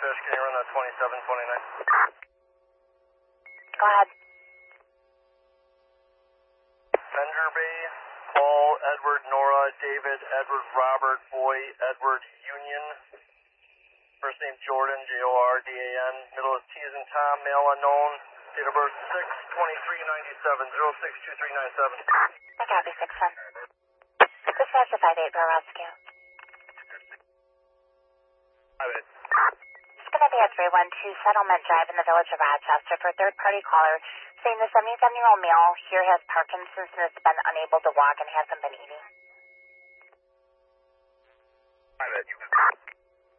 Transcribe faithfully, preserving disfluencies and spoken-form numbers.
Fish, can you run that twenty-seven twenty-nine? Go ahead. Bender Bay, Paul, Edward, Nora, David, Edward, Robert, Boy, Edward, Union. First name Jordan, J O R D A N. Middle is T as in Tom, male unknown. Date of birth six twenty-three ninety-seven, zero six two three nine seven. I copy, six one. Dispatch to five eight for rescue. five eight. It's going to be at three one two Settlement Drive in the village of Rochester for a third-party caller saying the seventy-seven-year-old male here has Parkinson's and has been unable to walk and hasn't been eating. five eight.